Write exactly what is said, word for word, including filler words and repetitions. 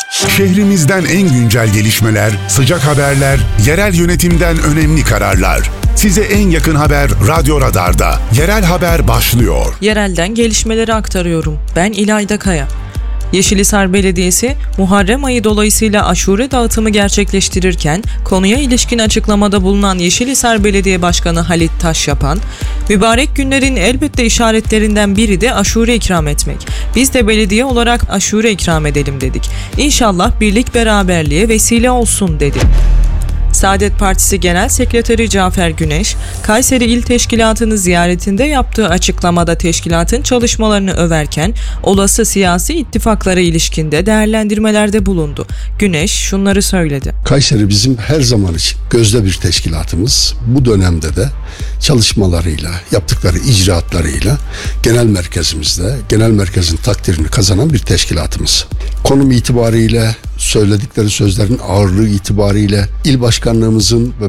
Şehrimizden en güncel gelişmeler, sıcak haberler, yerel yönetimden önemli kararlar. Size en yakın haber Radyo Radar'da. Yerel haber başlıyor. Yerelden gelişmeleri aktarıyorum. Ben İlayda Kaya. Yeşilhisar Belediyesi, Muharrem ayı dolayısıyla aşure dağıtımı gerçekleştirirken konuya ilişkin açıklamada bulunan Yeşilhisar Belediye Başkanı Halit Taşyapan, mübarek günlerin elbette işaretlerinden biri de aşure ikram etmek. Biz de belediye olarak aşure ikram edelim dedik. İnşallah birlik beraberliğe vesile olsun dedi. Saadet Partisi Genel Sekreteri Cafer Güneş, Kayseri İl Teşkilatı'nı ziyaretinde yaptığı açıklamada teşkilatın çalışmalarını överken olası siyasi ittifaklara ilişkinde değerlendirmelerde bulundu. Güneş şunları söyledi. Kayseri bizim her zaman için gözde bir teşkilatımız. Bu dönemde de çalışmalarıyla, yaptıkları icraatlarıyla genel merkezimizde, genel merkezin takdirini kazanan bir teşkilatımız. Konum itibariyle, söyledikleri sözlerin ağırlığı itibariyle il başkanlığımızın ve